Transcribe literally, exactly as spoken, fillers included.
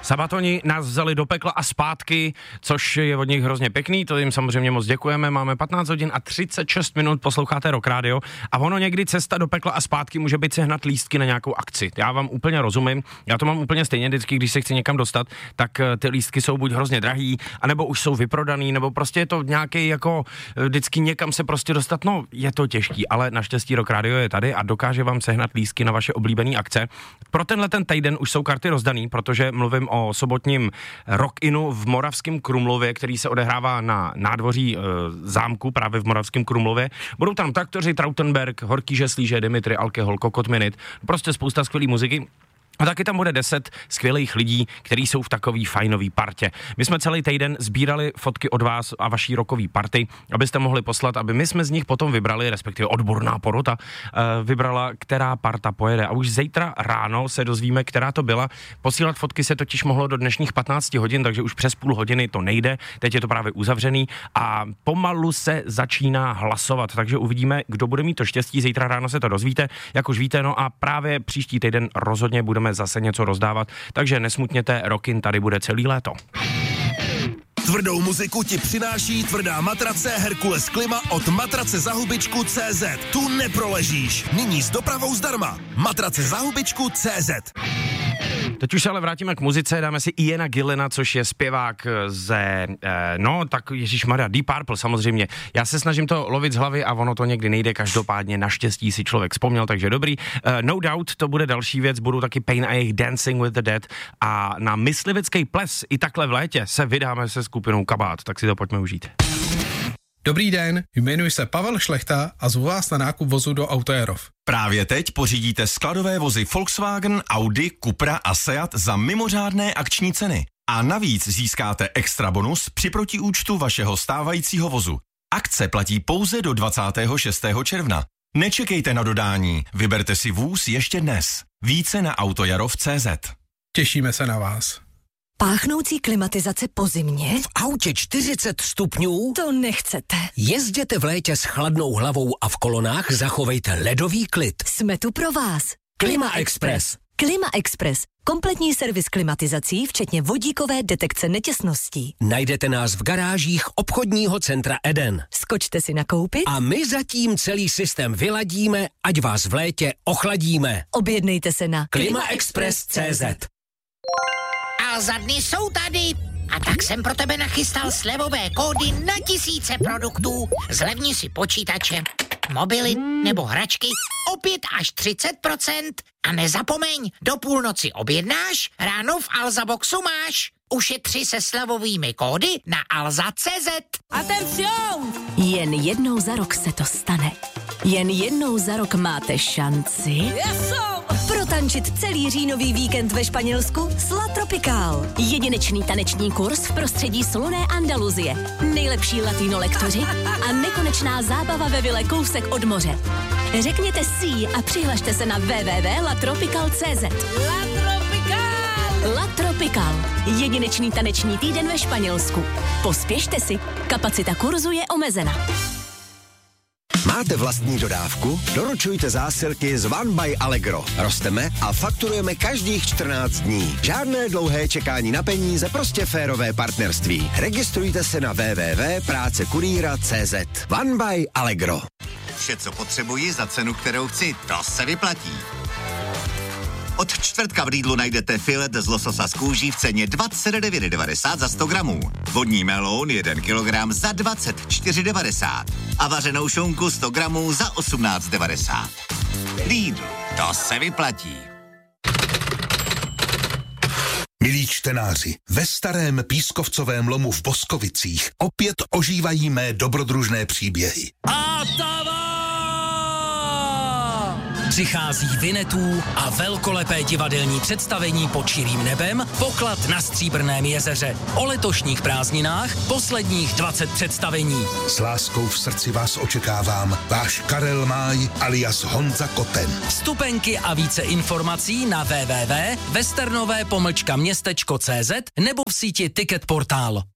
Sabatoni nás vzali do pekla a zpátky, což je od nich hrozně pěkný, to jim samozřejmě moc děkujeme. Máme patnáct hodin a třicet šest minut, posloucháte Rock Radio a ono někdy cesta do pekla a zpátky může být sehnat lístky na nějakou akci. Já vám úplně rozumím, já to mám úplně stejně vždycky, když se chci někam dostat, tak ty lístky jsou buď hrozně drahý, anebo už jsou vyprodaný, nebo prostě je to nějaký jako vždycky někam se prostě dostat, no je to těžký, ale naštěstí Rock Radio je tady a dokáže vám sehnat lístky na vaše oblíbené akce. Pro tenhle ten týden už jsou karty rozdaný, protože mluvím o sobotním Rock-inu v Moravském Krumlově, který se odehrává na nádvoří e, zámku právě v Moravském Krumlově. Budou tam Traktoři, Trautenberg, Horký žeslíže, Dimitri, Alkohol, Kokot Minute, prostě spousta skvělý muziky. A taky tam bude deset skvělých lidí, kteří jsou v takový fajnový partě. My jsme celý týden sbírali fotky od vás a vaší rockový party, abyste mohli poslat, aby my jsme z nich potom vybrali, respektive odborná porota, uh, vybrala, která parta pojede. A už zítra ráno se dozvíme, která to byla. Posílat fotky se totiž mohlo do dnešních patnáct hodin, takže už přes půl hodiny to nejde. Teď je to právě uzavřený a pomalu se začíná hlasovat, takže uvidíme, kdo bude mít to štěstí. Zítra ráno se to dozvíte, jak už víte, no a právě příští týden rozhodně budeme zase něco rozdávat, takže nesmutněte, Rockin tady bude celý léto. Tvrdou muziku ti přináší tvrdá matrace Herkules Klima od matrace za hubičku tečka cé zet. Tu neproležíš. Nyní s dopravou zdarma. Matrace za hubičku tečka cé zet. Teď už se ale vrátíme k muzice, dáme si Iana Gillena, což je zpěvák ze, eh, no tak ježišmarja, Deep Purple samozřejmě. Já se snažím to lovit z hlavy a ono to někdy nejde, každopádně naštěstí si člověk vzpomněl, takže dobrý. Eh, no Doubt, to bude další věc, budou taky Pain a jejich Dancing with the Dead a na myslivecký ples i takhle v létě se vydáme se skupinou Kabát, tak si to pojďme užít. Dobrý den, jmenuji se Pavel Šlechta a zvu vás na nákup vozu do Autojerov. Právě teď pořídíte skladové vozy Volkswagen, Audi, Cupra a Seat za mimořádné akční ceny. A navíc získáte extra bonus při protiúčtu vašeho stávajícího vozu. Akce platí pouze do dvacátého šestého června. Nečekejte na dodání, vyberte si vůz ještě dnes. Více na autojarov tečka cé zet. Těšíme se na vás. Páchnoucí klimatizace po zimě? V autě čtyřicet stupňů? To nechcete. Jezděte v létě s chladnou hlavou a v kolonách zachovejte ledový klid. Jsme tu pro vás. Klima Express. Klima Express. Kompletní servis klimatizací, včetně vodíkové detekce netěsností. Najdete nás v garážích obchodního centra Eden. Skočte si nakoupit a my zatím celý systém vyladíme, ať vás v létě ochladíme. Objednejte se na klima express tečka cé zet. A za dny jsou tady. A tak jsem pro tebe nachystal slevové kódy na tisíce produktů. Zlevni si počítače, mobily nebo hračky o pět až třicet procent. A nezapomeň, do půlnoci objednáš, ráno v Alza Boxu máš. Ušetři se slevovými kódy na alza tečka cé zet. Atención! Jen jednou za rok se to stane. Jen jednou za rok máte šanci Yeso! protančit celý říjnový víkend ve Španělsku s La Tropical. Jedinečný taneční kurz v prostředí slunné Andaluzie. Nejlepší latino lektoři a nekonečná zábava ve vile kousek od moře. Řekněte si a přihlašte se na w w w tečka la tropical tečka cé zet. La Tropical! La Tropical. Jedinečný taneční týden ve Španělsku. Pospěšte si, kapacita kurzu je omezena. Máte vlastní dodávku? Doručujte zásilky z One by Allegro. Rosteme a fakturujeme každých čtrnáct dní. Žádné dlouhé čekání na peníze, prostě férové partnerství. Registrujte se na w w w tečka práce kurýra tečka cé zet. One by Allegro. Vše, co potřebuji za cenu, kterou chci, to se vyplatí. Od čtvrtka v Lidlu najdete filet z lososa z kůží v ceně dvacet devět devadesát za sto gramů. Vodní meloun jeden kilogram za dvacet čtyři devadesát. A vařenou šunku sto gramů za osmnáct devadesát. Lidl, to se vyplatí. Milí čtenáři, ve starém pískovcovém lomu v Boskovicích opět ožívají mé dobrodružné příběhy. A přichází Vinetů a velkolepé divadelní představení Pod širým nebem, Poklad na Stříbrném jezeře. O letošních prázdninách posledních dvacet představení. S láskou v srdci vás očekávám, váš Karel Máj alias Honza Koten. Vstupenky a více informací na w w w tečka westernové pomlčka městečko tečka cé zet nebo v síti Ticket Portál.